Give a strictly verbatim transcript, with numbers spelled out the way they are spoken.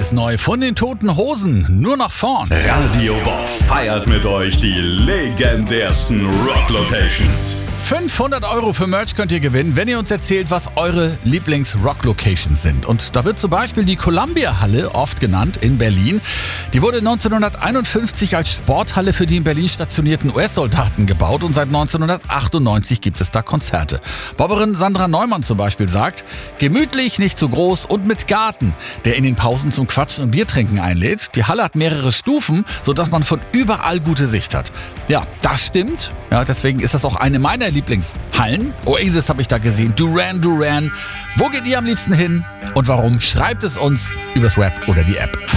ist neu von den Toten Hosen, nur nach vorn. Radio Bob feiert mit euch die legendärsten Rock-Locations. fünfhundert Euro für Merch könnt ihr gewinnen, wenn ihr uns erzählt, was eure Lieblings-Rock-Locations sind. Und da wird zum Beispiel die Columbia-Halle oft genannt in Berlin. Die wurde neunzehnhunderteinundfünfzig als Sporthalle für die in Berlin stationierten U S-Soldaten gebaut und seit neunzehnhundertachtundneunzig gibt es da Konzerte. Bobberin Sandra Neumann zum Beispiel sagt, gemütlich, nicht zu groß und mit Garten, der in den Pausen zum Quatschen und Biertrinken einlädt. Die Halle hat mehrere Stufen, sodass man von überall gute Sicht hat. Ja, das stimmt. Ja, deswegen ist das auch eine meiner Lieblingshallen. Oasis habe ich da gesehen, Duran Duran. Wo geht ihr am liebsten hin und warum? Schreibt es uns übers Web oder die App.